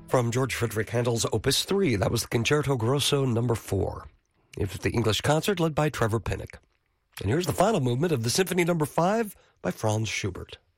From George Frideric Handel's Opus 3, that was the Concerto Grosso No. 4. It was the English concert led by Trevor Pinnock. And here's the final movement of the Symphony No. 5 by Franz Schubert.